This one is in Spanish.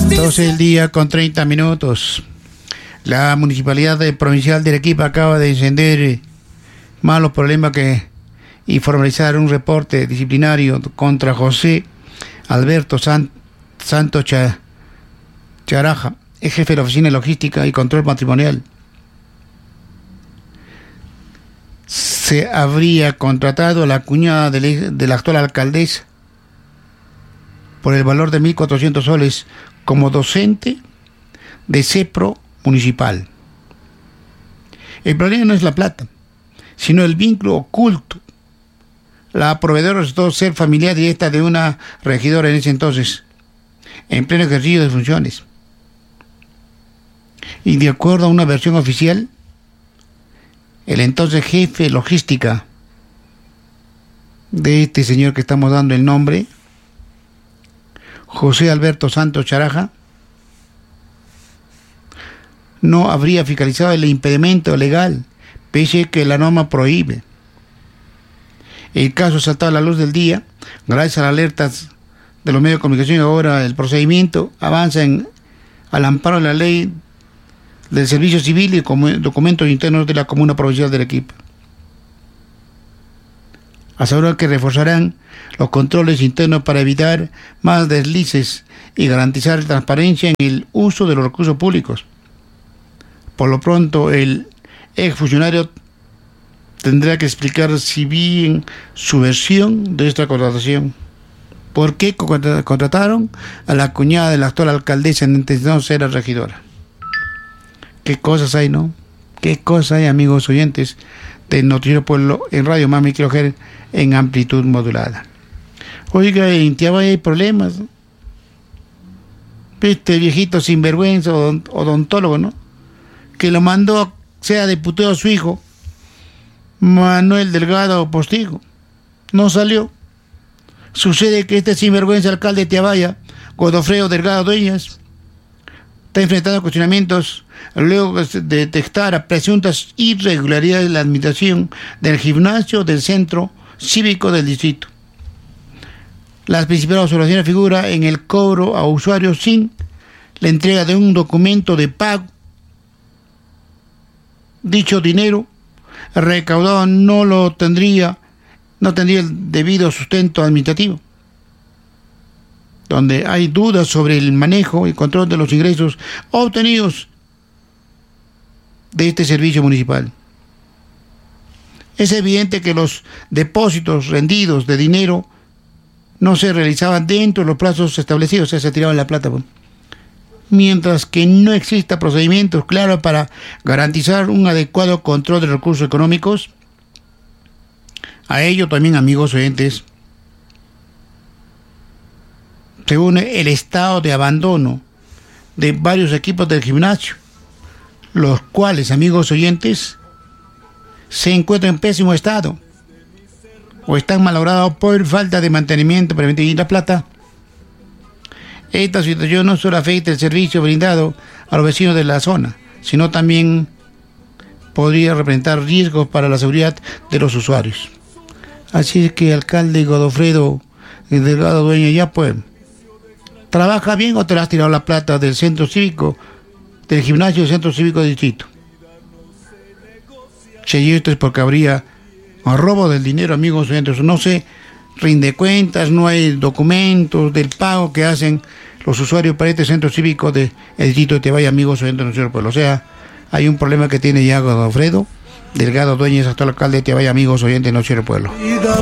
12 del día con 30 minutos. La Municipalidad Provincial de Arequipa acaba de encender malos problemas y formalizar un reporte disciplinario contra José Alberto Santos Charaja, es jefe de la Oficina de Logística y Control Patrimonial. Se habría contratado a la cuñada de la actual alcaldesa por el valor de 1.400 soles como docente de CEPRO municipal. El problema no es la plata, sino el vínculo oculto. La proveedora resultó ser familiar directa de una regidora en ese entonces, en pleno ejercicio de funciones. Y de acuerdo a una versión oficial, el entonces jefe de logística de este señor que estamos dando el nombre, José Alberto Santos Charaja, no habría fiscalizado el impedimento legal, pese a que la norma prohíbe. El caso ha saltado a la luz del día, gracias a las alertas de los medios de comunicación, y ahora el procedimiento avanza al amparo de la ley del Servicio Civil y documentos internos de la Comuna Provincial de Arequipa. Aseguran que reforzarán los controles internos para evitar más deslices y garantizar transparencia en el uso de los recursos públicos. Por lo pronto, el exfuncionario tendrá que explicar si bien su versión de esta contratación. ¿Por qué contrataron a la cuñada de la actual alcaldesa en intención de ser regidora? ¿Qué cosas hay, no? ¿Qué cosas hay, amigos oyentes de Noticiero Pueblo en Radio Mami Kiloher en amplitud modulada? Oiga, en Tiabaya hay problemas, ¿no? Este viejito sinvergüenza, odontólogo, ¿no? Que lo mandó, sea diputado a su hijo, Manuel Delgado Postigo. No salió. Sucede que este sinvergüenza alcalde de Tiabaya, Godofredo Delgado Dueñas, está enfrentando cuestionamientos luego de detectar a presuntas irregularidades en la administración del gimnasio del centro cívico del distrito. Las principales observaciones figuran en el cobro a usuarios sin la entrega de un documento de pago. Dicho dinero recaudado no tendría el debido sustento administrativo, donde hay dudas sobre el manejo y control de los ingresos obtenidos de este servicio municipal. Es evidente que los depósitos rendidos de dinero no se realizaban dentro de los plazos establecidos, o sea, se tiraban la plata. Mientras que no exista procedimientos claros para garantizar un adecuado control de recursos económicos. A ello también, amigos oyentes, se une el estado de abandono de varios equipos del gimnasio, los cuales, amigos oyentes, se encuentran en pésimo estado o están malogrados por falta de mantenimiento preventivo. Y la plata, esta situación no solo afecta el servicio brindado a los vecinos de la zona, sino también podría representar riesgos para la seguridad de los usuarios. Así es que, alcalde Godofredo Delgado Dueña, ya pues, ¿trabaja bien o te le has tirado la plata del centro cívico, del gimnasio del centro cívico del distrito? Y esto es porque habría un robo del dinero, amigos oyentes. No se rinde cuentas, no hay documentos del pago que hacen los usuarios para este centro cívico del distrito de Tiabaya, amigos oyentes de nuestro pueblo. O sea, hay un problema que tiene ya Godofredo Delgado Dueñas, actual alcalde de Tiabaya, amigos oyentes de nuestro pueblo.